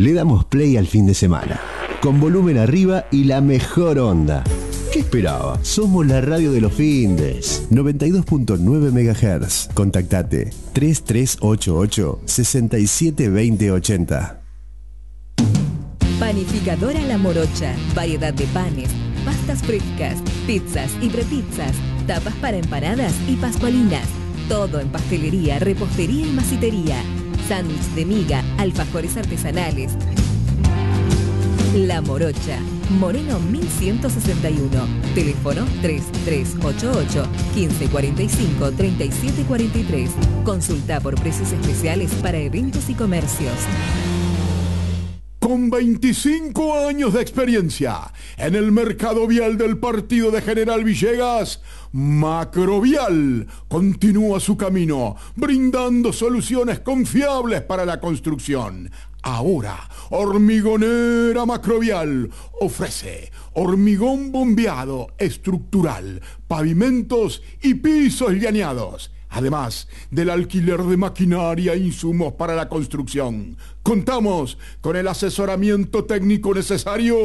Le damos play al fin de semana, con volumen arriba y la mejor onda. ¿Qué esperaba? Somos la radio de los findes. 92.9 MHz. Contactate 3388-672080. Panificadora La Morocha. Variedad de panes, pastas frescas, pizzas y prepizzas, tapas para empanadas y pascualinas. Todo en pastelería, repostería y masitería. Sándwich de miga, alfajores artesanales. La Morocha, Moreno 1161, teléfono 3388-1545-3743. Consulta por precios especiales para eventos y comercios. Con 25 años de experiencia en el mercado vial del partido de General Villegas, Macrovial continúa su camino, brindando soluciones confiables para la construcción. Ahora, Hormigonera Macrovial ofrece hormigón bombeado estructural, pavimentos y pisos llaneados, además del alquiler de maquinaria e insumos para la construcción. Contamos con el asesoramiento técnico necesario